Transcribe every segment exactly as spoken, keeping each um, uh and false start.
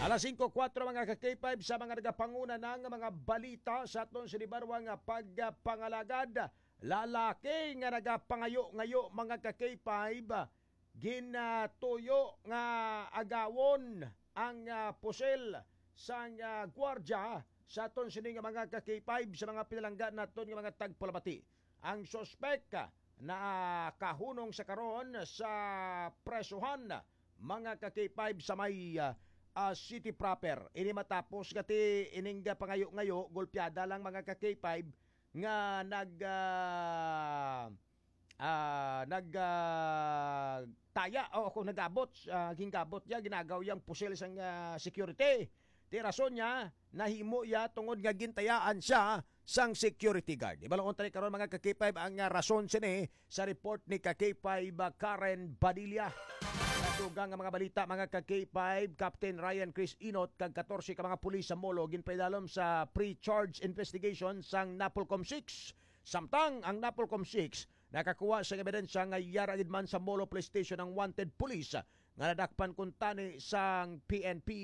Alas singko kwatro mga ka-K five sa mga nagapanguna ng mga balita sa aton sinibarwang pagpangalagad. Lalaki nga nagapangayo-ngayo mga ka-K five ginatuyo nga agawon ang uh, pusel sa uh, gwardya sa aton sini nga mga ka-K five sa mga pinalangga naton nga mga tagpalabati. Ang suspek na uh, kahunong sa karon sa presuhan mga ka-K five sa may uh, Uh, city proper. Ini matapos kati iningga pangayo-ngayo, golpeada lang mga ka-K five nga nag uh, uh, nag uh, taya o kung nagabot, uh, gingabot ya ginagaw yang pusil sang uh, security. Ti rason niya nahimo ya tungod nga gintayaan siya sang security guard. Ibalong tani karon mga ka-K five ang uh, rason sini sa report ni ka-K five uh, Karen Badilla. Dugang nga mga balita mga ka-K five, Captain Ryan Chris Inot kag fourteen ka mga pulis sa Molo ginpaidalom sa pre-charge investigation sang Napolcom six. Samtang ang Napolcom six nakakuha sa ebidensya nga yara gid man sa Molo Police Station ang wanted police nga nadakpan kun tani sang P N P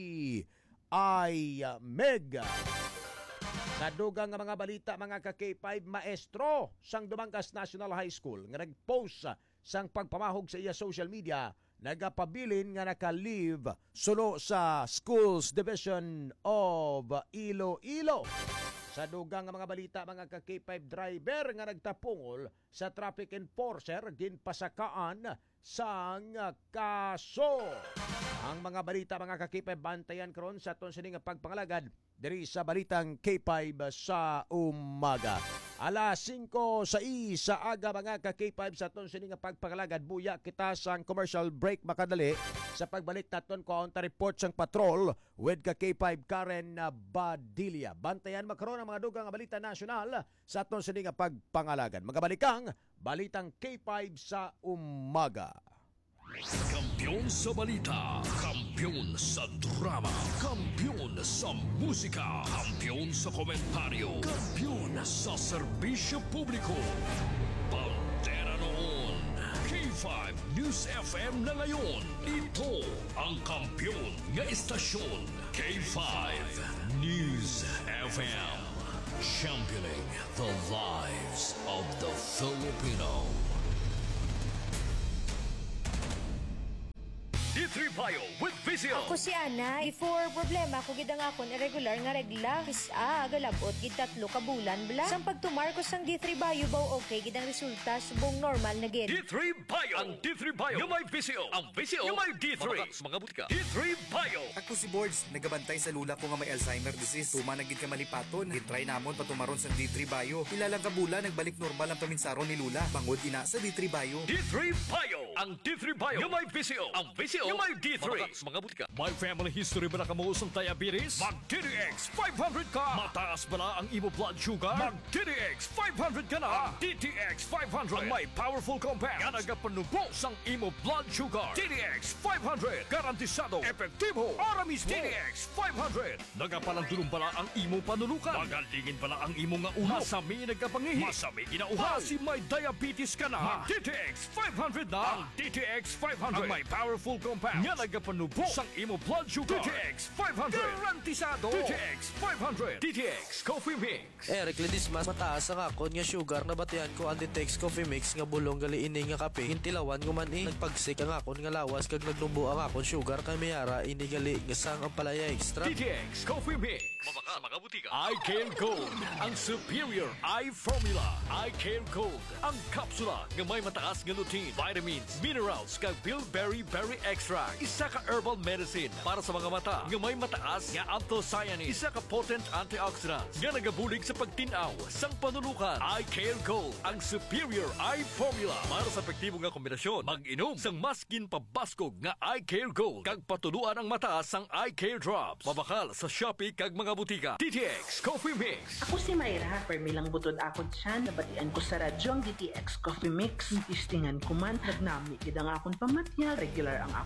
ay uh, Meg. Kadugang nga mga balita mga ka-K five, maestro sang Dumangkas National High School nga nag-post sang pagpamahog sa iya social media nagapabilin nga naka-leave sulo sa Schools Division of Iloilo. Sa dugang nga mga balita mga ka-K five, driver nga nagtapungol sa traffic enforcer ginpasakaan sang kaso. Ang mga balita mga ka-K five bantayan karon sa aton sini nga pagpangalagad diri sa balitang K five sa umaga. Alas singko sa isa aga mga ka-K five sa aton sini nga pagpangalagad, buya kita sang commercial break makadali sa pagbalik naton ko ang report sang patrol with ka-K five Karen Badilla. Bantayan makaron ang mga dugang nga balita nasyonal sa aton sini nga pagpangalagad. Magabalikang balitang K five sa umaga. Kampiyon sa balita, kampiyon sa drama, kampiyon sa musika, kampiyon sa komentaryo, kampiyon sa serbisyo publiko. Pantera noon, K five News F M na ngayon. Ito ang kampiyon nga istasyon, K five News F M. Championing the lives of the Filipino. D three Bio with Vizio. Ako si Ana. Before problema ko gid ang akon irregular nga regla. Kisa galabot gid tatlo ka bulan bla. Sang pagtumar ko sang D three Bio baw okay gid ang resulta subong normal na gid. D three Bio. Ang D three Bio. Yung may Vizio. Ang Vizio. Yung may D three. Mga, mga butika. D three Bio. Ako si Boards. Nagabantay sa lula ko nga may Alzheimer disease. Tuma na gid ka malipaton. Gitry namon patumaron sa D three Bio. Ilalang ka bulan nagbalik normal ang paminsaron ni lula. Bangod ina sa D three Bio. D three Bio. Ang D three Bio. Yung may Vizio. Ang Vizio. Yung may D three. Mga, mga butika. May family history ba na kamuusong diabetes? Mag-D D X five hundred ka! Mataas ba na ang imo blood sugar? Mag-D D X five hundred ka na! Ang D T X five hundred ang may powerful compounds nga nagapanubos ang imo blood sugar. D D X five hundred garantisado, epektibo, para mismo. D D X five hundred nagapalandulong pala ang imo panulukan. Magalingin pala ang imo nga ulo. Masami nagkapangihi. Masami ginauhaw. Kasi may diabetes ka na. Mag-D T X five hundred na! Ang D T X five hundred ang may powerful compounds nga nagapanubos ang imo blood sugar. D T X five hundred garantisado. D T X five hundred. D T X Coffee Mix. Eric Ledismas, mataas ang akon nga sugar na batian ko ang D T X Coffee Mix nga bulong gali ini nga kape. Hintilawan ko man eh. Nagpagsik ang akon nga lawas kag nagnumbo ang akon sugar kay mayara ini gali nga sang ang palaya extra. D T X Coffee Mix. Mabaka mga butika. I Care Gold. Ang superior eye formula. I Care Gold. Ang kapsula nga may mataas nga lutein, vitamins, minerals kag bilberry berry extract. Isa ka herbal medicine para sa mga mata nga may mataas nga anthocyanins. Isa ka potent antioxidants nga nagabulig sa pagtinaw sang panulukan. I Care Gold, ang superior eye formula para sa epektibo nga kombinasyon. Mag-inom sang maskin pabaskog nga I Care Gold kag patuluan ang mata sang I Care Drops. Mabakal sa Shopee kag mga butika. D T X Coffee Mix. Ako si Mayra. Permilang butod akon siya. Nabatian ko sa radyo ang D T X Coffee Mix. Istingan ko man. Nagnami gid ang akon pamatya. Regular ang akon pagpamahal.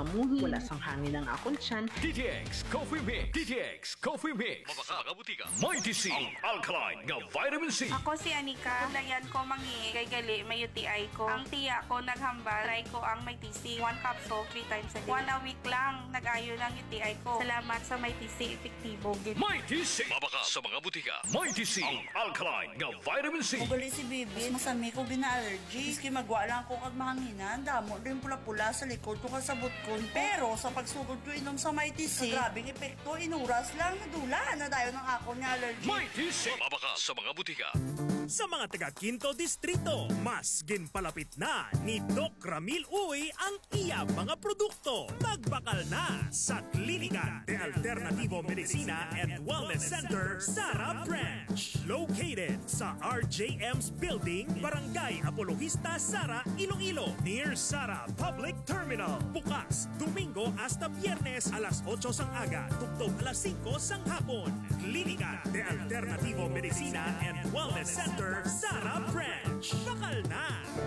amuhin, wala sang hangin ang akong tiyan. D T X Coffee Mix. D T X Coffee Mix. Mabasa mga butika. Mighty C. Ang alkaline nga vitamin C. Ako si Anika. Layan ko mangi kay gali may U T I ko. Ang tiya ko naghambal. Try ko ang may T C. One capsule, three times a day. One a week lang. Nag-ayo ng U T I ko. Salamat sa may T C. Epektibo. Mighty C. Mabaka sa mga butika. Mighty C. Ang alkaline nga vitamin C. Ugali si Bibi, masami ko gina-allergy. Maski magwa lang ko kag mahanginan, damo din pula-pula sa likod ko kasabot ko. Pero sa pagsugod ko inom sa Mighty C, grabing epekto, inuras lang, nadula na dayo ng ako ni allergy. Mighty C. Mabaka sa mga butika. Sa mga taga Quinto Distrito, mas ginpalapit na ni Doc Ramil Uy ang iya mga produkto. Magbakal na sa Klinika de Alternativo Medicina and Wellness Center, Sara Branch. Located sa R J M's Building, Barangay Apologista, Sara, Iloilo, near Sara Public Terminal. Bukas, Domingo hasta Biyernes alas otso sang aga, tugtog alas singko sang hapon. Klinika de Alternativo Medicina and Wellness Center, Sara Branch. Bakal na!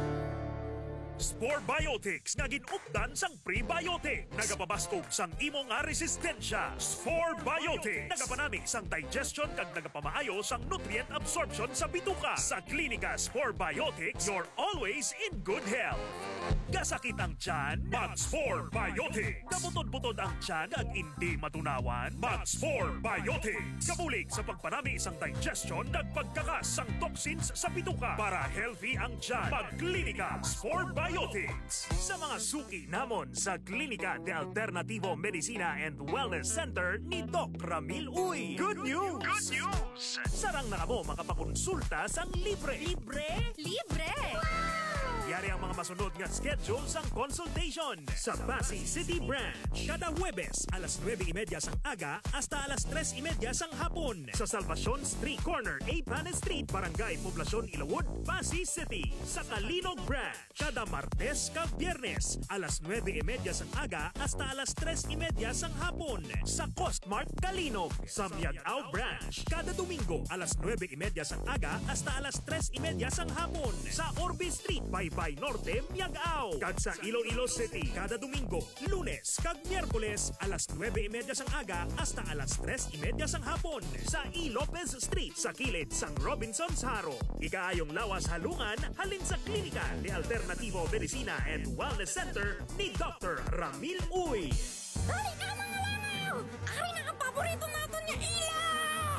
Spore Biotics nga ginupdan sang prebiotic. Nagapabastog sang imo nga resistensya. Spore Biotics. Nagapanami sang digestion kag nagapamaayo sang nutrient absorption sa bituka. Sa Klinika Spore Biotics, you're always in good health. Gasakit ang tiyan? Mag-Spore Biotics. Kabutod-butod ang tiyan at hindi matunawan? Mag-Spore Biotics. Kabulig sa pagpanami isang digestion at pagkakas sang toxins sa bituka para healthy ang tiyan. Mag-Klinika Spore Biotics. Sa mga suki namon sa Klinika de Alternativo Medicina and Wellness Center ni Doc Ramil Uy. Good news! Good news! Sarang na mo makapakonsulta sang libre. Libre? Libre! Yari ang mga masunod nga schedule sang consultation sa Pasig City Branch. Kada Huwebes, alas nuwebe y media sang aga hasta alas tres y media sang hapon. Sa Salvacion Street Corner, A. Panes Street, Barangay Poblacion, Ilawod, Pasig City. Sa Kalinog Branch, kada Martes kag Biyernes, alas nuwebe y media sang aga hasta alas tres y media sang hapon. Sa Costmart Kalinog. Sa Miagao Branch, kada Domingo, alas nuwebe y media sang aga hasta alas tres y media sang hapon. Sa Orbe Street, Baybay Norte, Miagao. Kag sa Iloilo City, kada Domingo, Lunes kag Miyerkules, alas nuwebe y media sang aga hasta alas tres y media sang hapon. Sa E. Lopez Street, sa kilid sang Robinson's Haro. Ikaayong lawas halungan, halin sa Klinika de Alternativo Medicina and Wellness Center ni Doctor Ramil Uy. Dali ka mga langaw! Ari na ang paborito natin niya ilaw!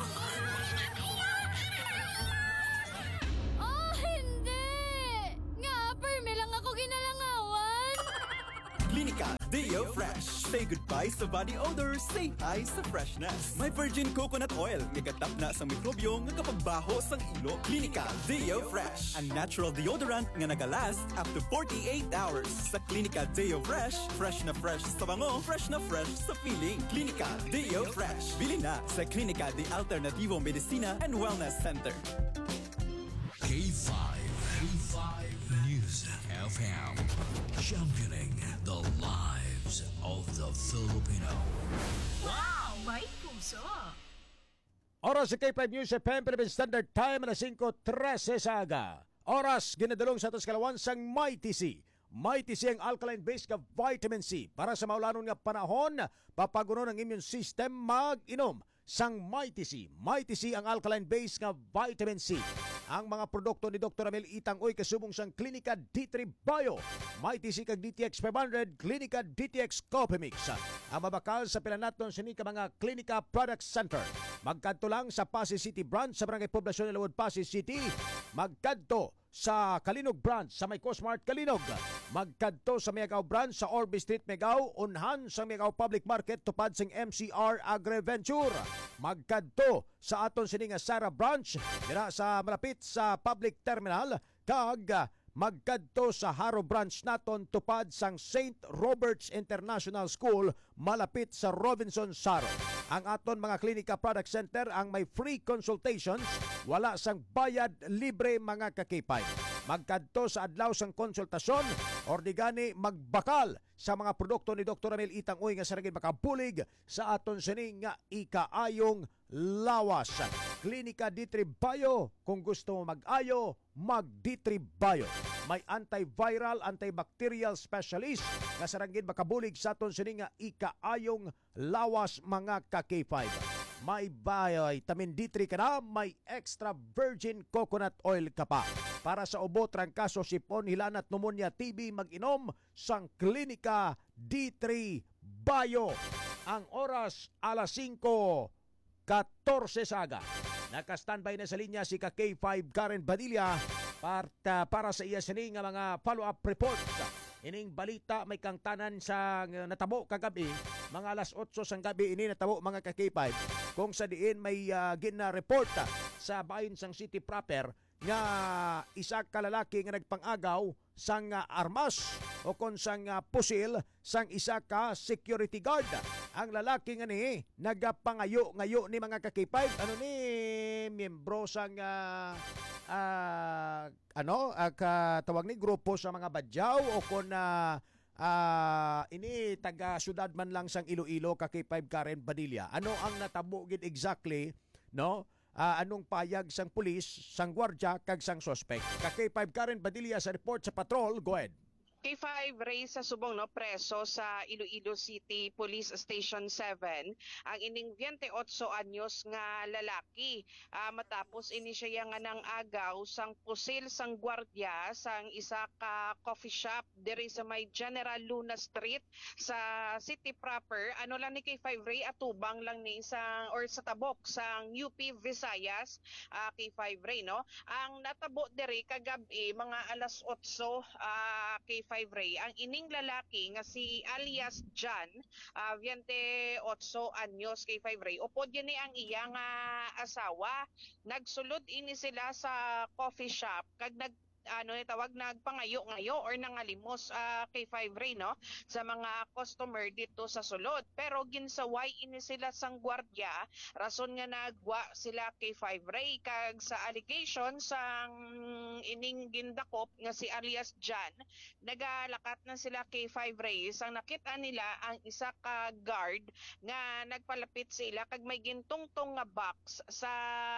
Oh, hindi! Nga, perme lang ako ginalangawan! Klinika Deo Fresh. Say goodbye sa body odor, say hi sa freshness. May virgin coconut oil, igatap na sa mikrobyo nga kapagbaho sang ilo. Klinika Deo Fresh, a natural deodorant nga nagalast up to forty-eight hours. Sa Klinika Deo Fresh, fresh na fresh sa bango, fresh na fresh sa feeling. Klinika Deo Fresh. Bili na sa Klinika de Alternativo Medicina and Wellness Center. K five. K five News F M. Championing the lives of the Filipino. Wow! May puso! Oras sa K five News F M, Philippine Standard Time, alas singko trese sa aga. Oras, ginadalong sa atos kalawan sang Mighty C. Mighty C ang alkaline-based ka vitamin C. Para sa maulanon nga panahon, papagunon ang immune system, mag-inom sang Mighty C. Mighty C ang alkaline-based nga vitamin C. Ang mga produkto ni Doctor Ramil Itang Uy kasubong sang Klinika D three Bio, Mighty C kag D T X five hundred, Klinika D T X Coffee Mix. Ang mabakal sa pinanaton sa ka mga Klinika Product Center. Magkadto lang sa Pasig City Branch sa Barangay Poblacion, Ilawod, Pasig City. Magkadto sa Kalinog Branch sa may Cosmart Kalinog. Magkadto sa Miagao Branch sa Orbe Street, Miagao. Unhan sa Miagao Public Market tupad sing M C R Agriventure. Magkadto sa aton sini nga Sara Branch dira sa malapit sa Public Terminal. Kag magkadto sa Haro Branch naton tupad sang Saint Robert's International School malapit sa Robinson's Haro. Ang aton mga Klinika Product Center ang may free consultations, wala sang bayad, libre mga kakipay. Magkadto sa adlaw sang konsultasyon or di gani magbakal sa mga produkto ni Doctor Ramil Itang Uy nga saragin makabulig sa aton sini nga ikaayong lawas. Klinika D three Bio, kung gusto mo mag-ayo, mag-D three Bio. May antiviral, antibacterial specialist nga saranggid makabulig sa aton sini nga ikaayong lawas mga ka-K five. May vitamin D three ka na, may extra virgin coconut oil ka pa. Para sa ubo, trangkaso, sipon, hilanat, pneumonia, T B, mag-inom sang Klinika D three Bio. Ang oras alas singko katorse saga. Naka-standby na sa linya si ka-K five Karen Badilla para, para sa iya sini nga mga follow-up reports. Ining balita may kang tanan sa natabo kagabi, mga alas otso sang gabi ini natabo mga ka-K five. Kung sa diin may uh, gina-report sa bahin sang city proper nga isa ka lalaki nga nagpangagaw sang uh, armas o kon sang uh, pusil sang isa ka security guard. Ang lalaki nga ni nagapangayo-ngayo ni mga ka-K five, ano ni miyembro sang uh, uh, ano uh, katawag ni grupo sa mga badyaw o kon uh, uh, ini taga syudad man lang sang Iloilo ka-K five Karen Badilla. Ano ang natabo gid exactly, no? Uh, anong payag sang pulis, sang gwardya kag sang suspect. Ka-K five Karen Badilla sa report sa patrol. Go ahead. K five Ray sa subong no preso sa Iloilo City Police Station seven ang ining twenty-eight anyos nga lalaki uh, matapos ini siya nga nang agaw sang pusil sang gwardiya sang isa ka coffee shop diri sa may General Luna Street sa city proper. Ano lang ni K five Ray, atubang lang ni isang or sa tabok sang U P Visayas, uh, K five Ray no. Ang natabo diri kagabi mga alas otso uh, K five Ray, ang ining lalaki nga si alias John, uh, twenty-eight anyos K five Ray, upod yan ni ang iya nga asawa. Nagsulod ini sila sa coffee shop kag nag ano ni tawag nagpangayo-ngayo or nangalimos uh, K five Ray no sa mga customer dito sa sulod, pero ginsaway ini sila sang gwardiya rason nga nagwa sila K five Ray kag sa allegation sang ining gindakop nga si alias John, nagalakat na sila K five Ray sang nakita nila ang isa ka guard nga nagpalapit sila kag may gintungtong nga box sa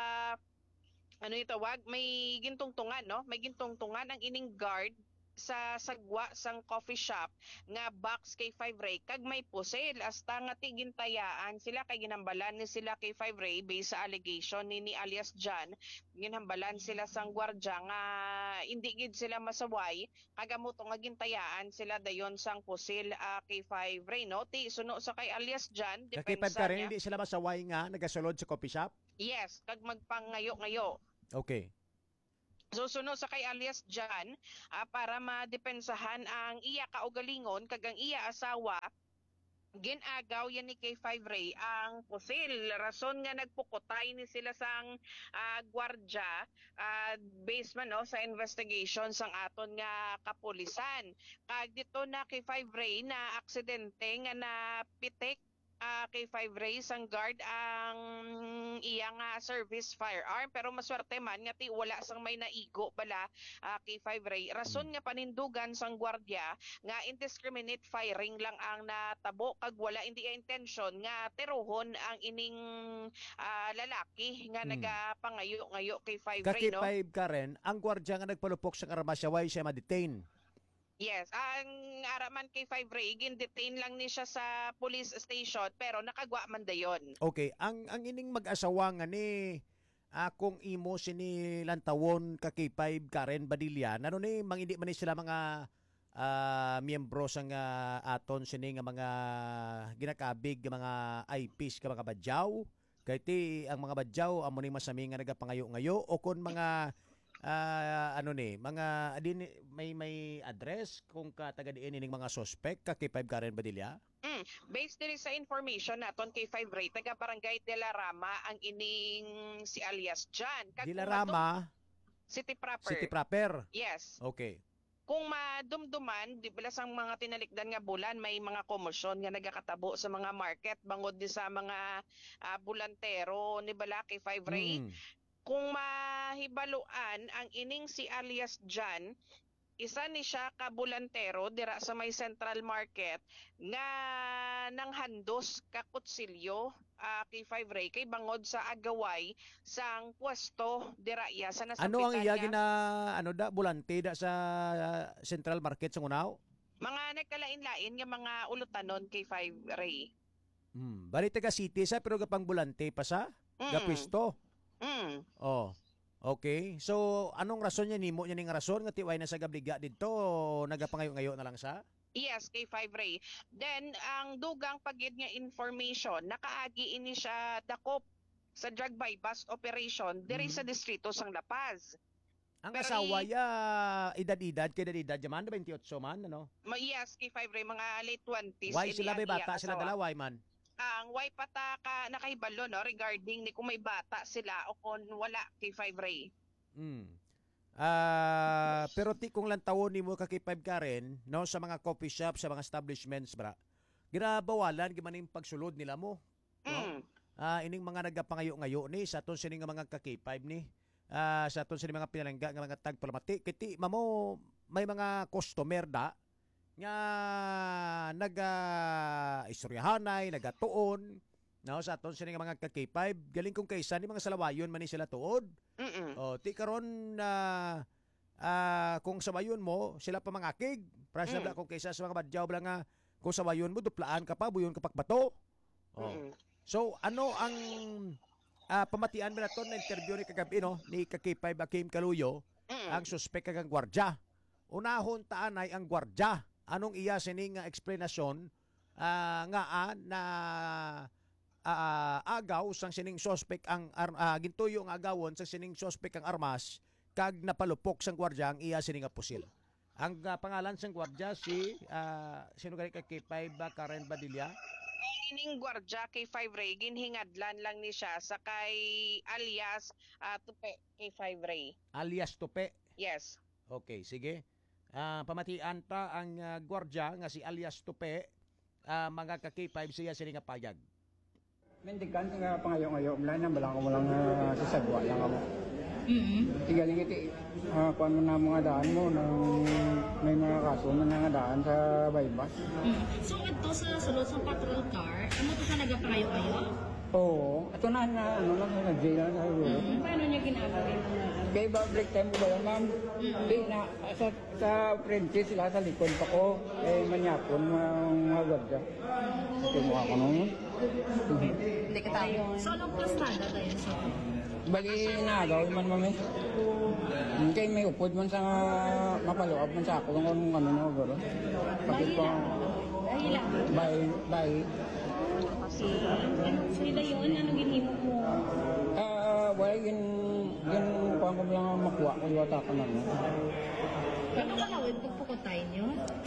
ano itawag, may gintungtungan, no? May gintungtungan ang ining guard sa sagwa sang coffee shop nga box K five Ray kag may pusil hasta nga tigintayaan sila kay ginambalan ni sila K five Ray based sa allegation ni, ni alias John. Ginambalan sila sang gwardya nga hindi gid sila masaway kagamuto nga gintayaan sila dayon sang pusil uh, K five Ray no ti suno sa kay alias John kakipad ka rin, hindi sila masaway nga nagasulod sa coffee shop. Yes, kag magpangayo-ngayo. Okay. So suno sa kay alias John uh, para madepensahan ang iya kaugalingon kag ang iya asawa, ginagaw yan ni K five Ray ang pusil rason nga nagpukutay ni sila sang uh, gwardya uh, based man no sa investigation sang aton nga kapulisan. Kag dito na K five Ray na aksidente nga napitik uh, K five Ray sang guard ang iyang uh, service firearm, pero maswerte man nga ti wala sang may naigo bala uh, K five Ray rason nga panindugan sang gwardiya nga indiscriminate firing lang ang natabo kag wala hindi intention nga terohon ang ining uh, lalaki nga hmm. nagapangayo-ngayo K five Ray no. K five Karen, ang gwardiya nga nagpalupok sang armas siya, why siya ma-detain? Yes, ang araman K five Ray, gin-detain lang ni siya sa police station pero nakagwa man dayon. Okay, ang ang ining mag-asawa nga ni akong imo sini lantawon ka K five Karen Badilla, ano ni mangindi man ni sila mga uh, miyembro sang uh, aton sini nga mga ginakabig mga I Ps ka mga badyaw. Kay ti ang mga badyaw amo ni masami nga nagapangayo-ngayo o kon mga Uh, ano ni mga adin may may address kung ka taga diin ining mga suspect ka K five Karen Badilla? Mm, based din sa information naton K five Ray, taga Barangay de la Rama ang ining si alias John. De la Rama? City proper. City proper? Yes. Okay. Kung madumduman, di bilas ang mga tinalikdan nga bulan, may mga komosyon nga nagakatabo sa mga market, bangod din sa mga uh, bulantero ni bala K five Ray. Mm. Kung mahibaluan ang ining si alias John, isa ni siya ka bulantero dira sa may Central Market nga nang handos ka kutsilyo uh, kay five Ray kay bangod sa agaway sang pwesto dira iya sa nasapitan Ano ang iya niya. gina ano da bulante da sa uh, Central Market sa Unaw? Mga nagkalain-lain nga mga ulutanon kay five Ray. Hmm, bali taga city sa pero gapang bulante pa sa Mm. gapisto. Mm. Oh. Okay. So anong rason niya nimo niya ning rason nga tiway na sa gabliga didto o nagapangayo-ngayo na lang sa? Yes, kay five Ray. Then, ang dugang pagid nga information, nakaagi ini siya dakop sa drug by bust operation diri sa distrito sang La Paz. Ang Pero asawa i- ya edad-edad kay edad-edad jaman twenty-eight man ano. Ma- Yes, kay five Ray, mga late twenties. Why ini sila ang may bata iya sila asawa. dalaway man? Ang why pata ka nakahibalo no regarding ni kung may bata sila o kung wala kay five Ray. Mm. Ah, pero ti kung lang tawon nimo ka kay five ka rin, no, sa mga coffee shop, sa mga establishments bra. Ginabawalan gimaning pagsulod nila mo. Mm. Ah, ining mga nagapangayo-ngayo ni sa ton sining mga ka K five ni. Ah, sa ton sining mga pinalangga nga mga tagpalamati kiti mamo may mga customer da nga naga istoryahanay, nagatuon, no, sa aton sining mga ka K five galing kung kaysa ni mga salawayon man ni sila tuod. Mm. Oh, ti karon na ah, kung sawayon mo sila pa mangakig. Prasa Mm. bla kung kaysa sa mga badyaw bla nga kung sawayon mo duplaan ka pa buyon ka pakbato. Oh. Mm. So ano ang ah, pamatian mo na to na interview ni kagabi no ni ka K five Akim Kaluyo Mm. ang suspek kang gwardya. Unahon taanay ang gwardya. Anong iya sining nga explanation ah, nga ah, na ah, agaw sang sining suspek ang ar- ah, gintuyo ang agawon sang sining suspek ang armas kag napalupok sang gwardya ang iya sining nga pusil. Ang ah, pangalan sang gwardya si ah, sino gali ka K five ba Karen Badilla? Ang ining gwardya kay five Ray ginhingadlan lang ni siya sa kay alias ah, Tupe kay five Ray. Alias Tupe. Yes. Okay, sige. Ah, pamatian ta ang ah, gwardya nga si alias Tupe, ah, mga ka K five siya sila nga payag. Mendikan nga pangayo-ngayo mula na balang ko lang uh, sasagwa lang ako. Mm-hmm. Tigaling iti uh, kuan mo na mga daan mo nang may mga kaso na nga daan sa bypass. Mm. So, ito sa sulod sa patrol car, ano to siya nagapangayo-ayo? Oo, ito na na ano lang nag-jail na sa siguro. Mm. Paano niya ginagawa yung mga... Kaya ba break time mo ba yun, ma'am? Di na, sa, sa Frenchie sila sa likod pa ko, eh manyapon mga gwadya. Okay, mukha ko nung. Hindi ka tayo. So, anong plastada tayo sa... Bali nagaw man mami. Kay may upod man sa mapaluab man sa ako kung anong ano na garo. Bakit pa? Bye bye. Sila yun, ano ginhimo mo? Ah, wala yun yun kuha ko lang makuha ko yung ataka na no. Ano kalawin pagpukutay nyo?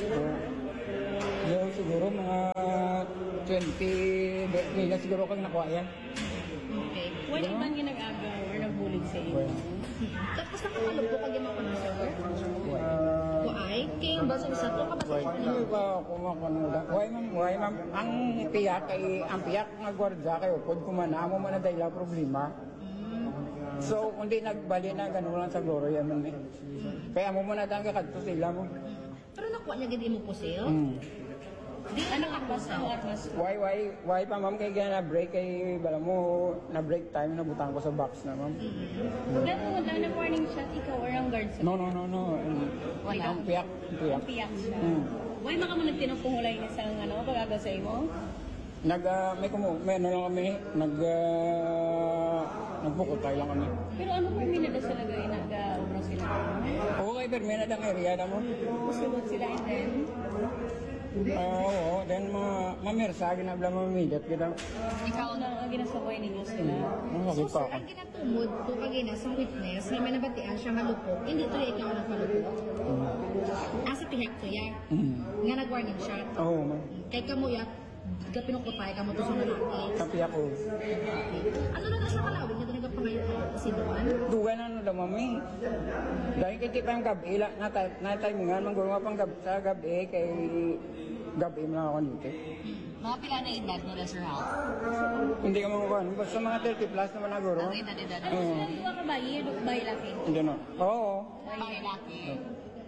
Yung siguro mga twenty nila siguro kang nakuha yan. Okay. Wala ba nga nag-agaw or nagbulig sa iyo? Tapos nakakalubok ka yung mga connoisseur? Why? Kaya yung basa isa to kapatid? Hindi ba ako makunuda? Why ma'am, why ma'am, ang piyak kay ang piyak nga gwardya kayo pod kumana mo man na dahil problema. So, kundi nagbali na gano'n lang sa goro yan man eh. Kaya mo muna dang kakadto sila mo. Pero nakuha niya gadi mo po sa'yo? Hmm. Di ano ka po sa atmas? Why, why, why pa ma'am kay gana break kay bala mo na break time na butang ko sa box na ma'am. Pero kung wala na warning shot, ikaw or ang guard sa... No, no, no, no. Wala. Ang piyak, ang piyak. Ang piyak siya. Hmm. Why maka mo nagtinapungulay na sa ano, pag-agaw sa iyo? Nag, uh, may kumu, may ano lang kami, nag, uh, nagpukutay lang kami. Pero ano kung minada sa lagay, nag-obra sila? Okay, pero may nadang area na mo. Pusulot sila and then? Oo, uh, then mga mamirsa, ginabla mamilit kita. Ikaw na ang ginasaway ninyo sila. Hmm, So, okay pa sir, ako. ang ginatumod to kagina sa witness na may nabatian siya malupok, hindi to ikaw ang nagpalupok. Ah, sa tihak to ya. Mm. Nga nag-warning shot. Oo, ma'am. Kay kamo ya, kapinukutay ka mo to sa lalaki. Kapi ako. Ano na nasa kalawin niya nagpapangayon ko kasi doon? Dugan ano daw, mami. Dahil kiti pa yung gabi, la, natay, natay mo nga, manggulunga pang gabi, sa gabi, kay gabi mo lang ako dito. Mga pila na edad nila, Sir Hal? Hindi ka makukuha. Basta mga thirty plus naman na guro. Ang edad-edad. Ano Oo. sila yung ka bayi, bayi laki? Hindi na. Oo. Bayi laki.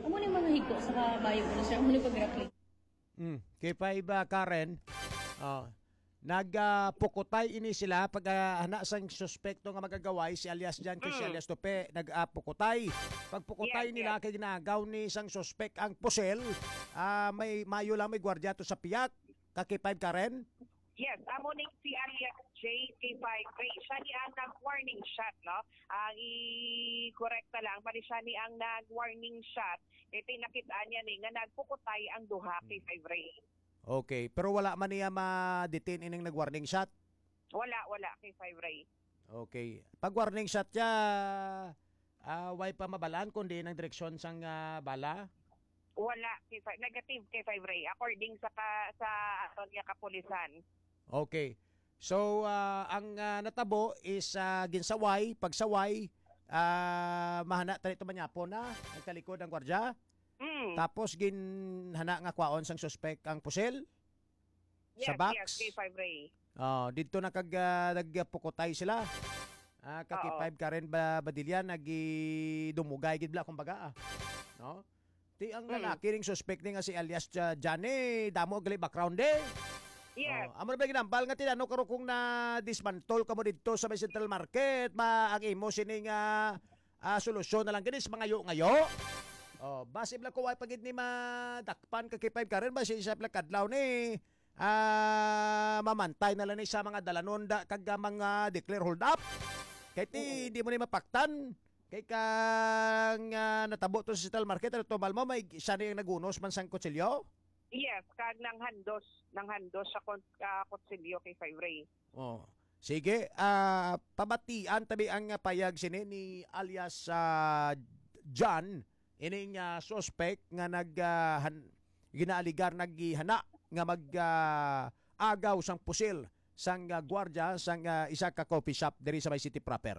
Amo ni mga higko sa kabayo ko na siya. Amo ni pag-rapli. Mm. Kay pa iba, Karen, oh, nagpukutay ini sila pag uh, hana sang suspekto nga magagaway si alias Jan kay si alias Tope nagpukutay. Pag pukutay Yes, nila kay ginagaw ni isang suspek ang pusel, uh, may mayo lang may gwardiya to sa piyak. Kaki five Karen. Yes, amo ning si alias J K five Ray. Siya ni ang nag-warning shot, no? Ang i-correct na lang, pali siya ni ang nag-warning shot. Ito nakitaan niya ni nga nagpukutay ang duha kay five Ray. Okay, pero wala man niya ma-detain ining nag-warning shot. Wala, wala kay five Ray. Okay. Pag warning shot niya, uh, way pa mabalaan kundi ng direksyon sang uh, bala. Wala kay five, negative kay five Ray according sa ka, sa aton nga kapulisan. Okay. So, uh, ang uh, natabo is uh, ginsaway, pagsaway, uh, mahana talito man yapo na, nagtalikod ang gwardya. Mm. Tapos ginhana nga kwaon sang suspect ang pusel. Yes, sa box. yes, kay five Ray. Oh, dito na kag uh, nagpukutay sila. Ah, kaki five Karen ba Badilyan nagidumugay gid bla kumbaga ah. No? Ti ang lalaki ning suspect ni nga si alias uh, Johnny, damo gali background eh. Yes. Oh, amo ba ginambal nga tinano karo kung na dismantle kamo dito sa may Central Market ba ang imo sining uh, uh, solusyon na lang gani sa mga yo-ngayo. Oh, base bla ko ay pagid ni madakpan kaki five Karen ba si isa bla kadlaw ni ah mamantay na lang ni sa mga dalanon da kag mga declare hold up. Kay ti di mo ni mapaktan. Kay kang uh, natabo to sa Central Market at tumal mo may siya na yung nagunos man sang kutsilyo. Yes, kag nang handos, nang handos sa uh, kutsilyo kay five Ray. Oh. Sige, uh, pabatian tabi ang uh, payag sini ni alias uh, John ining uh, suspect nga nag uh, han, ginaaligar naghihana nga mag uh, agaw sang pusil sang uh, gwardya sang uh, isa ka coffee shop diri sa may city proper.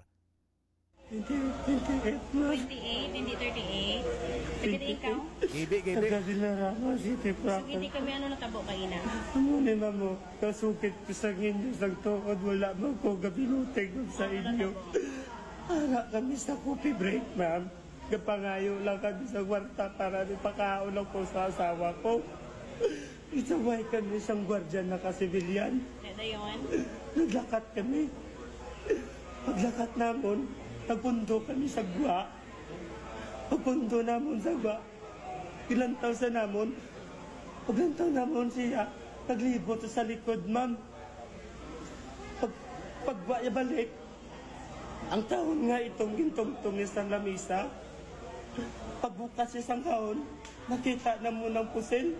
twenty-eight, hindi thirty-eight. Pagkita ikaw? Gibi, gibi. Nagkadilarama, City So, Proper. hindi kami ano natabo kayo na. Ano ni mamo, kasukit ko sa inyo sa tuod, wala man ko gabinutig sa inyo. Ara kami sa coffee break, ma'am. Kapangayo lang kami sa kwarta para ipakaon lang po sa asawa ko. Isaway kami isang gwardya na kasibilyan. Dada yun? Naglakat kami. Paglakat namon, nagpundo kami sa gwa. Pagpundo namon sa gwa, ilantaw sa namon, paglantaw namon siya, naglibot sa likod, ma'am. Pag, pagwa niya balik, ang taon nga itong gintong-tong sa lamisa, pagbukas siya sang kaon, nakita na mo ng pusel.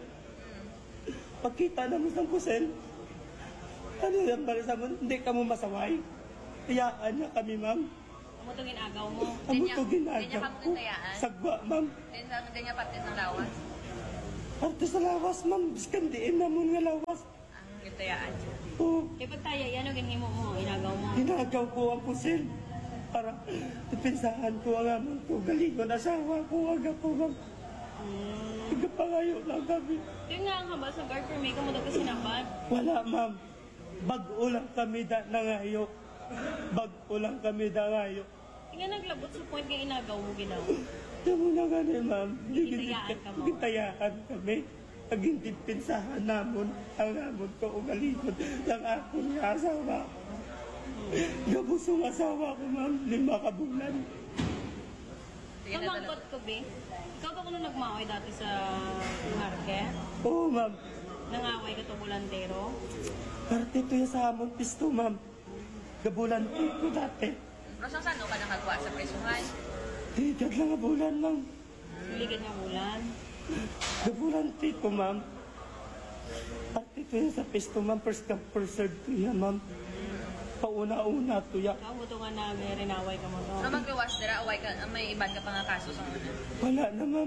Pagkita na mo ng pusel, ano yan ba sa mo, hindi ka mo masaway. Tiyaan niya kami, ma'am. Amo itong ginagaw mo. Amo ito ginagaw ko. Sagwa, ma'am. Ganyan parte ng lawas. Parte sa lawas, ma'am. Biskandiin na mo nga lawas. Ang gitayaan. Oo. Kaya pagtaya, yan ang ginimo mo, inagaw mo. Ginagaw ko ang pusil. Para tipinsahan ko ang amang ko. Galingon asawa ko. Aga po, ma'am. Hmm. Nagkapangayo lang kami. Kaya nga ang haba sa guard for me, kamudag ka sinabad. Wala, ma'am. Bag-o lang kami da nangayo. Bag-o lang kami da ngayo. Tingnan naglabot sa point nga inagaw mo ginawa. Tamo na gani, ma'am. Gitayaan ka mo. Gitayaan kami. Pagintip pinsahan namon, ang namon ko ugalikod ng ako niya asawa. Gabusong asawa ko, ma'am. Lima ka bulan. Kamangkot ko, be. Ikaw ba kung nagmaway dati sa market? Oo, ma'am. Nangaway ka to bulantero? Parte to yung sa amon pisto, ma'am. Gabulan ko dati. Pero saan saan ka nakagawa sa presuhan? Di, lang nga bulan, ma'am. Ligid nga bulan. Gabulan ko, ma'am. Parte to yung sa pisto, ma'am. First come, first served to yan, ma'am. Pauna-una to yan. Ikaw mo to nga na may rinaway ka mo to. So magkawas dira, away ka, may iban ka pa nga kaso sa una? Wala na, ma'am.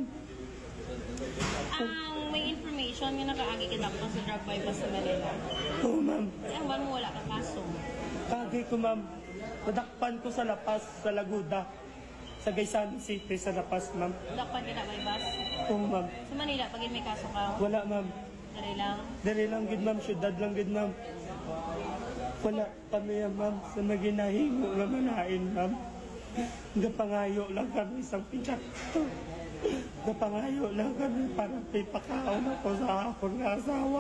Ang may information nga nakaagi kita ko sa drug bypass sa Manila. Oo, ma'am. Ang ban mo wala ka kaso. Kagay ko, ma'am. Nadakpan ko sa lapas, sa Laguda. Sa Gaysan City, sa lapas, ma'am. Dakpan ka na bypass? Oo, ma'am. Sa Manila, pag may kaso ka? Wala, ma'am. Dari lang? Dari lang, gid, ma'am. Syudad lang, gid, ma'am. Wala kami yan, ma'am. Sa naginahingo nga manain, ma'am. Hanggang pangayo lang kami isang pinakto. Napangayo lang kami para ipakaon ako sa akong asawa.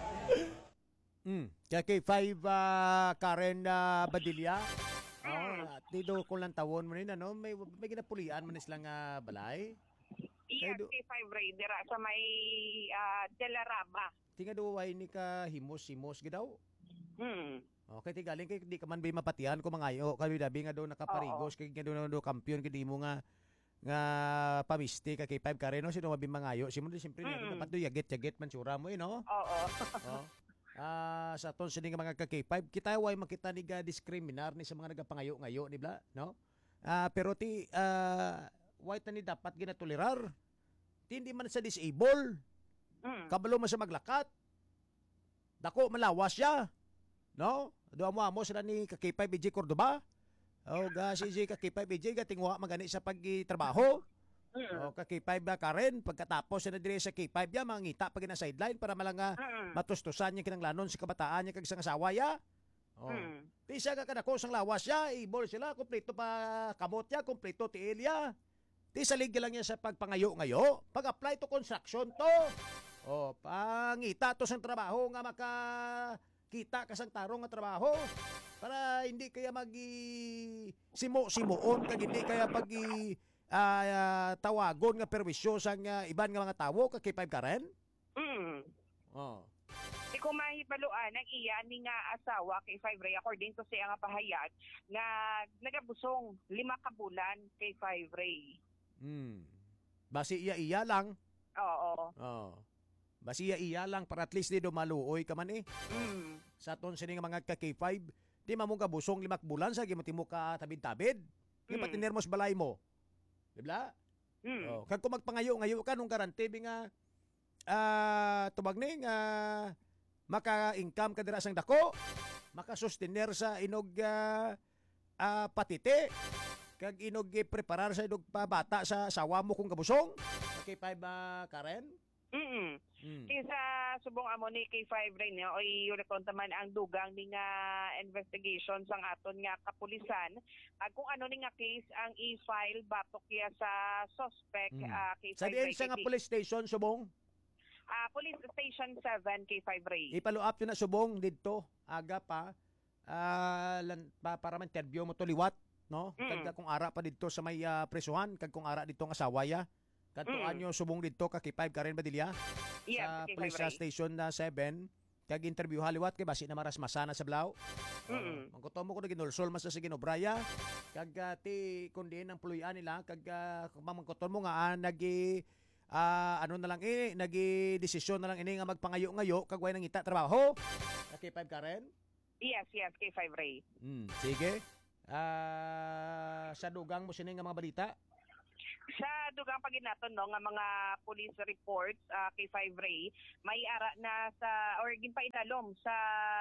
Mm. Kaya K five uh, Karen uh, Badilla. Oh, dito ko lang tawon mo rin ano, may may ginapulian man silang uh, balay. Yes, K five Ray dira sa may uh, Delarama. Tinga do ay ni ka himos-himos gidaw. Hmm. Okay, ti galing kay di ka man bay mapatian ko mangayo. Kami dabi nga do nakaparigos kay nga do do kampiyon kay di mo nga nga pamisti ka K five Karen no sino mabi mangayo. Simo di simpre mm. dapat do yaget-yaget man sura mo eh no. Oo. Oh. Ah, sa ton sini nga mga ka K five kita way makita ni ga diskriminar ni sa mga nagapangayo-ngayo ni bla, no? Ah, pero ti ah white na ni dapat ginatolerar. Ti hindi man sa disable. Mm. Kabalo man sa maglakat. Dako malawas siya. No? Do mo amo sila ni ka K five B J Cordoba. O ga si J ka K five B J ga tingwa magani sa pagtrabaho. Mm. O ka K five ba Karen pagkatapos na dire sa K five ya mangita pag na sideline para malanga Mm. matustusan niya kinanglanon sa kabataan niya kag sa asawa ya. Oh. Mm. Tisa ka kadako sang lawas ya, ibol sila kompleto pa kamot ya, kompleto ti Elia. Tisa ligya lang niya sa pagpangayo-ngayo, pag-apply to construction to. Oh, pangita to sang trabaho nga maka kita ka sang tarong nga trabaho para hindi kaya magi simo-simoon kag hindi kaya pagi uh, tawagon nga perwisyo sang uh, iban nga mga tawo ka K five Karen. Mm. Oh. Di ko mahibaluan ang iya ni nga asawa kay Five Ray according to siya nga pahayag nga nagabusong lima ka bulan kay Five Ray. Hmm. Basi iya-iya lang. Oo. Oh. Basi iya-iya lang para at least di do maluoy ka man eh. Mm. Sa ton sini nga mga ka K five, di mamong kabusong limak bulan sa gimotimo ka tabid-tabid. Di Mm. patinermos balay mo. Di ba? Mm. Oh, kag kung magpangayo-ngayo ka nung garante bi nga ah tubag ni nga maka-income ka dira sang dako, maka-sustainer sa inog uh, uh, patite, kag inog i-preparar sa inog pa bata sa sawa mo kung kabusong. K five uh, Karen? Mm. Mm. Kisa subong amo ni K five Ray niya oy yulikon taman ang dugang ni nga investigation sang aton nga kapulisan ag kung ano ni nga case ang i-file batok ya sa suspect Mm. uh, K five Sa diin Ray sa nga kay- police station subong? Ah, Police Station seven K five Ray. Ipalo up yun na subong dito aga pa ah lan, pa, para man interview mo to liwat no Mm. kag kung ara pa dito sa may uh, presuhan kag kung ara dito nga sawaya kadtuan Mm. nyo subong dito ka K five Karen Badilla Yes, sa K five police Ray. station na seven kag interview haliwat kay basi na maras masana sa blaw. Mm. Ang kutomo ko na ginulsol mas sa ginobraya kag uh, ti kundi ang puluyan nila kag uh, mamangkoton mo nga ah, nagi ah, ano na lang eh nagi desisyon na lang ini nga magpangayo-ngayo kag way nang ita trabaho. K five Karen? Yes, yes, K five Ray. Hmm, sige. Ah, sa dugang mo sini nga mga balita? Sa dugang paginaton no nga mga police reports uh, K five Ray may ara na sa or ginpainalom sa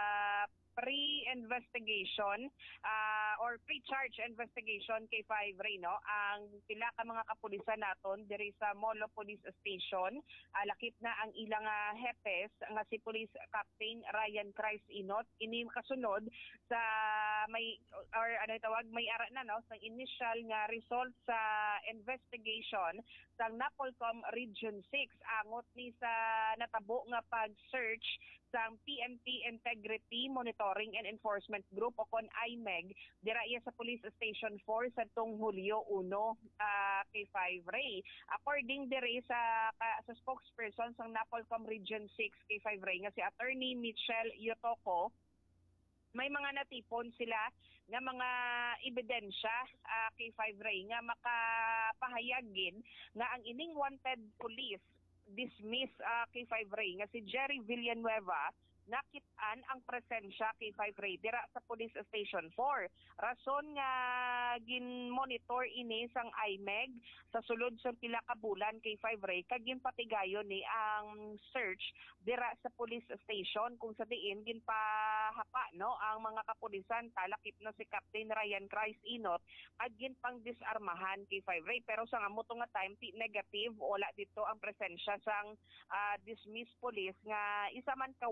pre-investigation uh, or pre-charge investigation K five Ray no ang pila ka mga kapulisan naton diri sa Molo Police Station uh, lakip na ang ilang uh, hepes nga si Police Captain Ryan Christ Inot ini kasunod sa may or ano tawag may ara na no sa initial nga result sa investigation sa Napolcom Region six angot ni sa natabo nga pag-search sa P N P Integrity Monitoring and Enforcement Group o kon I M E G dira iya sa Police Station four sa tong Hulyo one uh, K five Ray. According diri sa ka, sa spokesperson sa Napolcom Region six K five Ray nga si Attorney Michelle Yotoko, may mga natipon sila nga mga ebidensya uh, K five Ray nga makapahayagin nga ang ining wanted police dismiss uh, K five Ray nga si Jerry Villanueva nakit-an ang presensya K five Ray dira sa Police Station four. Rason nga gin-monitor ini sang I M E G sa sulod sa pila ka bulan K five Ray kag ginpatigayon ni ang search dira sa Police Station kung sa diin ginpahapa no ang mga kapulisan talakip na si Captain Ryan Christ Inot ag ginpang disarmahan K five Ray pero sa nga mo nga time ti negative wala dito ang presensya sang uh, dismissed police nga isa man ka wanted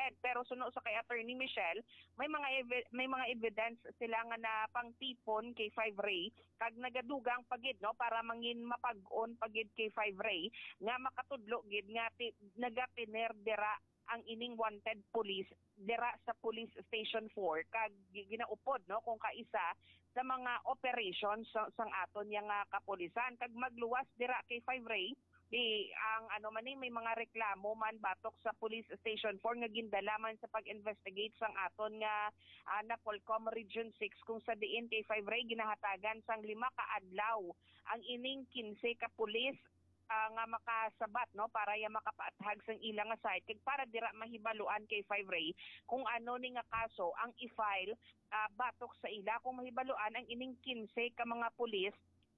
wanted. Pero suno sa kay Attorney Michelle, may mga evi- may mga evidence sila nga na pangtipon kay Five Ray kag nagadugang pagid no para mangin mapag-on pagid kay Five Ray nga makatudlo gid nga ti- nagatinerdera ang ining wanted police dira sa Police Station four kag ginaupod no kung kaisa sa mga operations sa, sang aton yang uh, kapulisan kag magluwas dira kay Five Ray di ang ano man ni may mga reklamo man batok sa Police Station four nga gindala man sa pag-investigate sang aton nga uh, na Polcom Region six kung sa diin kay Five Ray ginahatagan sang lima ka adlaw ang ining kinse ka pulis uh, nga makasabat no para ya makapaathag sang ilang nga site kag para dira mahibaluan kay Five Ray kung ano ni nga kaso ang i-file uh, batok sa ila kung mahibaluan ang ining kinse ka mga pulis.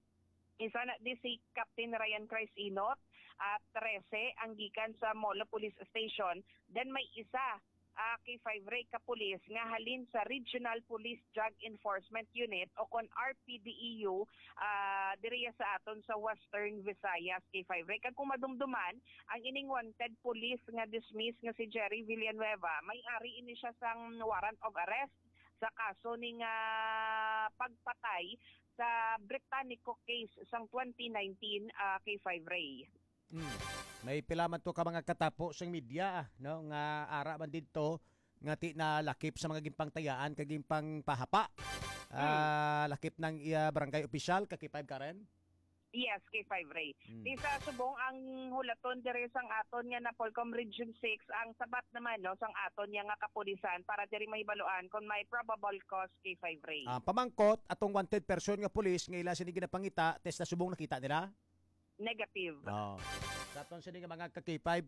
Isa na di si Captain Ryan Christ Inot at trese ang gikan sa Molo Police Station. Then may isa uh, kay Five Ray ka pulis nga halin sa Regional Police Drug Enforcement Unit o kon R P D E U uh, diriya sa aton sa Western Visayas kay Five Ray. Kag kung madumduman ang ining wanted police nga dismiss nga si Jerry Villanueva, may ari ini siya sang warrant of arrest sa kaso ning uh, pagpatay sa Britannico case sang twenty nineteen uh, kay Five Ray. Hmm. May pilaman to ka mga katapo sang media ah, no nga ara man didto nga ti na lakip sa mga gimpang tayaan kag gimpang pahapa. Ah, uh, lakip ng uh, barangay official kay Five Karen. Yes, kay Five Ray. Hmm. Di sa subong ang hulaton diri sang aton nga na Polcom Region six ang sabat naman no sang aton nga kapulisan para diri mahibaluan kung may probable cause kay Five Ray. Ah, pamangkot atong wanted person nga pulis nga ila sini ginapangita test na subong nakita nila? Negative. Oh. Sa aton sini nga mga ka K five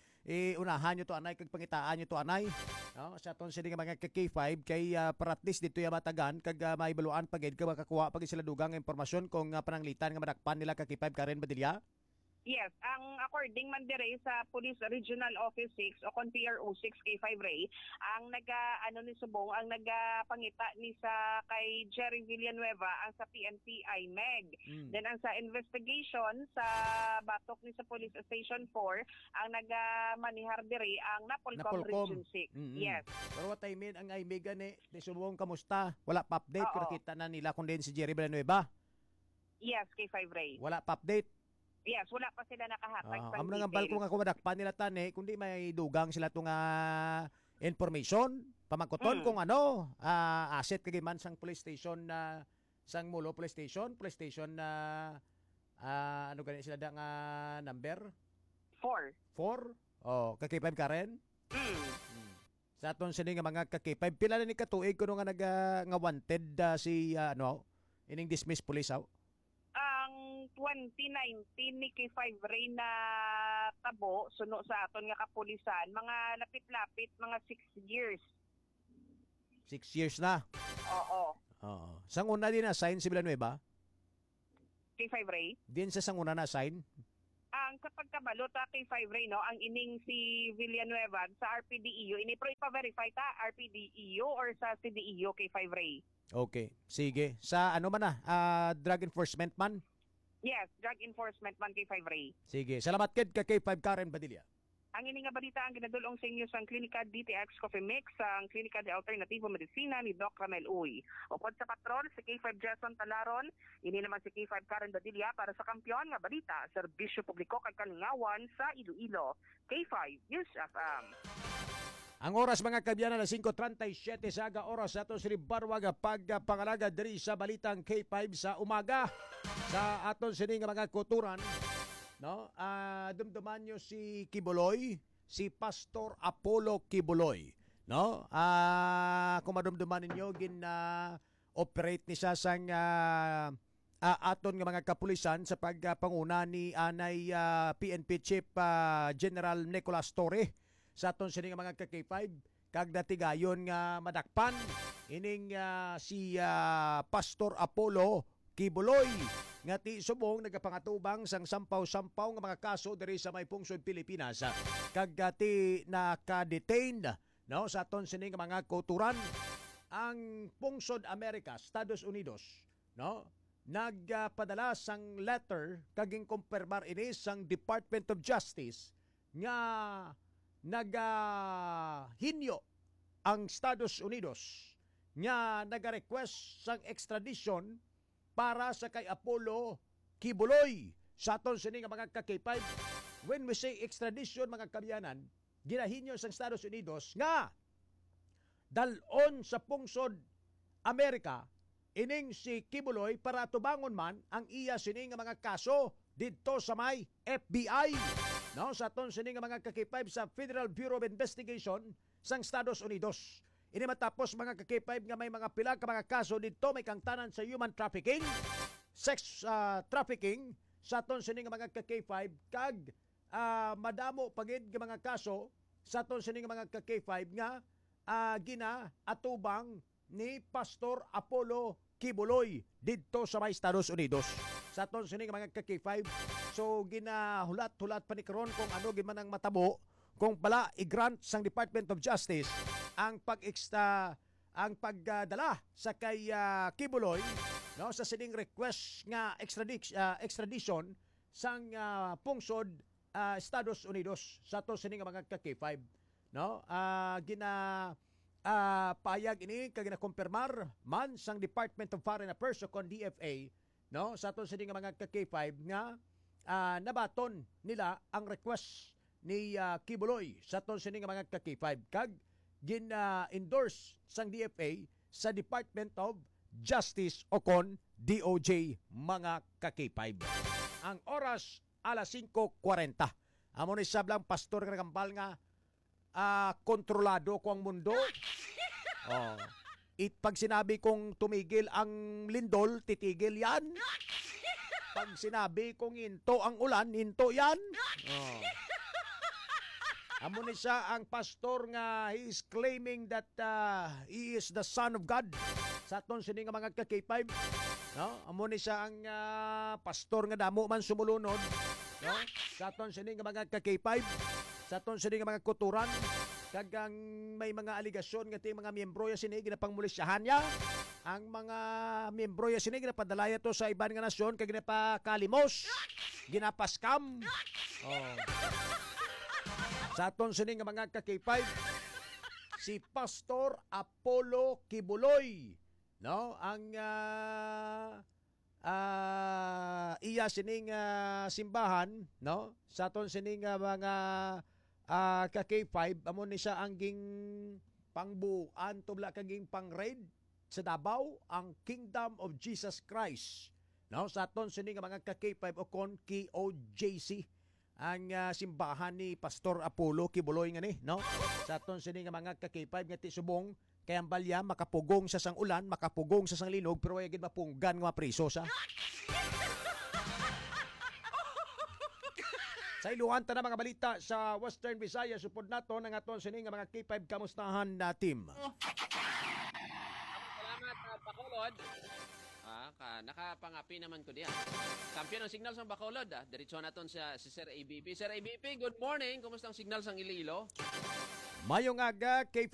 eh unahan nyo to anay kag pangitaan nyo to anay. No, sa aton sini nga mga ka K five kay uh, para at least dito ya matagan kag uh, maibaluan pagid ka makakuha pagid sila dugang impormasyon kung uh, pananglitan nga madakpan nila ka K five Karen Badilla. Yes, ang according man dire sa Police Regional Office six o kon P R O six kay Five Ray, ang naga ano ni subong ang nagapangita ni sa kay Jerry Villanueva ang sa P N P I M E G. Mm. Then ang sa investigation sa batok ni sa Police Station four, ang nagamanihar dire ang Napolcom Region six. Mm-hmm. Yes. Pero what I mean ang I M E G ni, ni subong kamusta? Wala pa update Oo. kung nakita na nila kung din si Jerry Villanueva. Yes, kay Five Ray. Wala pa update. Yes, wala pa sila nakahatag Uh, sa amo nga balko nga kumadakpan nila tani kundi may dugang sila tunga information pamangkoton Mm. kung ano uh, asset kay man sang police station na uh, sang Mulo police station, police station na uh, uh, ano gani sila da nga number four. four. Oh, ka K five Karen. Mm. Sa aton sini nga mga ka K five pila na ni katuig kuno nga naga nga wanted uh, si uh, ano ining dismissed police aw. Ang twenty nineteen ni kay Five Ray na tabo suno sa aton nga kapulisan mga lapit-lapit mga six years. Six years na. Oo. Oo. Sang una din na sign si Villanueva? Kay Five Ray? Din sa sang una na sign? Ang sa pagkabalot ta kay Five Ray no, ang ining si Villanueva sa R P D E U, ini pro ipa-verify ta R P D E U or sa C D E U kay Five Ray? Okay, sige. Sa ano man na, uh, drug enforcement man? Yes, drug enforcement man kay Five Ray. Sige, salamat kid ka K five Karen Badilla. Ang ini nga balita ang ginadulong sa inyo sa Klinika D T X Coffee Mix sa Klinika de Alternativo Medicina ni Doc Ramel Uy. Upod sa patron, si K five Jason Talaron, ini naman si K five Karen Badilla para sa kampiyon nga balita, serbisyo publiko kay Kalingawan sa Iloilo. K five News F M. Ang oras mga kabyanan na five thirty-seven sa aga oras sa ato si Barwaga pagpangalaga diri sa balitang K five sa umaga sa aton sini nga mga kuturan. No? Uh, dumduman nyo si Kibuloy, si Pastor Apollo Kibuloy. No? Uh, kung madumduman ninyo, gina-operate ni siya sang uh, uh, aton nga mga kapulisan sa pagpanguna ni Anay uh, P N P Chief uh, General Nicolas Torre sa aton sini nga mga ka-K five. Kag datigayon nga madakpan ining uh, si uh, Pastor Apollo Kibuloy nga ti subong nagapangatubang sang sampaw-sampaw nga mga kaso diri sa may pungsod Pilipinas kag ti naka-detain no sa aton sini nga mga kuturan ang pungsod Amerika, Estados Unidos no nagpadala sang letter kaging kumpirmar ini sang Department of Justice nga nagahinyo ang Estados Unidos nga nagarequest sang extradition para sa kay Apollo Kibuloy sa aton sini nga mga ka-K five. When we say extradition, mga kabyanan, ginahinyo sang Estados Unidos nga dalon sa pungsod Amerika ining si Kibuloy para tubangon man ang iya sini nga mga kaso didto sa may F B I. No, sa aton sini nga mga ka-K five sa Federal Bureau of Investigation sang Estados Unidos. Ini matapos mga ka-K five nga may mga pila ka mga kaso didto may kangtanan sa human trafficking, sex uh, trafficking sa aton sini nga mga ka-K five kag uh, madamo pagid nga mga kaso sa aton sini nga mga ka-K five nga uh, gina atubang ni Pastor Apollo Kibuloy didto sa may Estados Unidos. Sa aton sini nga mga ka-K five, so ginahulat-hulat pa ni karon kung ano giman ang matabo kung pala i-grant sang Department of Justice ang pag-extra ang pagdala sa kay uh, Kibuloy, no, sa sining request nga extradition, uh, extradition sang uh, pungsod uh, Estados Unidos sa aton sini nga mga ka-K five, no, uh, gina uh, payag ini kag ginakumpirmar man sang Department of Foreign Affairs o kon D F A, no, sa aton sini nga mga ka-K five nga uh, nabaton nila ang request ni uh, Kibuloy sa aton sini nga mga ka-K five kag gin-endorse uh, sang D F A sa Department of Justice o kon D O J, mga ka-K five. Ang oras alas singko kwarenta. Amo ni sablang pastor nga kampal nga uh, kontrolado ko ang mundo. Oh. It pag sinabi kong tumigil ang lindol, titigil yan. Pag sinabi kong hinto ang ulan, hinto yan. Oh. Amo ni siya ang pastor nga he is claiming that uh, he is the son of God sa aton sini nga mga ka-K five. No? Amo ni siya ang uh, pastor nga damo man sumulunod, no? Sa aton sini nga mga ka-K five, sa aton sini nga mga kuturan, kag ang may mga aligasyon nga ti mga miyembro ya sini ginapangmulisyahan niya. Ang mga miyembro ya sini ginapadalaya to sa iban nga nasyon kag ginapakalimos, ginapaskam. Oh. Sa aton sini nga mga ka-K five, si Pastor Apollo Kibuloy, no, ang uh, uh, iya sining uh, simbahan, no, sa aton sini nga mga uh, ka-K five, amo ni siya ang ging pangbuan tubla kaging pang-raid sa Davao, ang Kingdom of Jesus Christ, no, sa aton sini nga mga ka-K five o kon K O J C, ang uh, simbahan ni Pastor Apollo Kibuloy nga ni, no? Sa aton sini nga mga ka-K five nga ti subong kay ang balya makapugong sa sang ulan, makapugong sa sang linog, pero ay gid mapunggan nga priso sa. Sa iluhan ta na mga balita sa Western Visayas, supod nato ng aton sini nga mga K five kamustahan na team. Salamat, uh, Bacolod. Ah, ka, nakapangapi naman ko diyan. Kampiyon ng signal sa Bacolod. Ah. Diretso naton sa si Sir A B P. Sir A B P, good morning. Kumusta ang signal sa Iloilo? Mayong aga, K